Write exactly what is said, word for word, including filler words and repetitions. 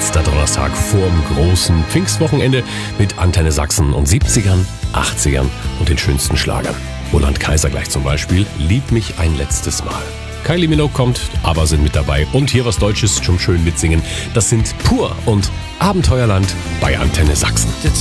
letzter Donnerstag vorm großen Pfingstwochenende mit Antenne Sachsen und siebzigern, achtzigern und den schönsten Schlagern. Roland Kaiser gleich zum Beispiel, Lieb mich ein letztes Mal. Kylie Minogue kommt, aber sind mit dabei. Und hier was Deutsches zum schön mitsingen. Das sind Pur und Abenteuerland bei Antenne Sachsen. Der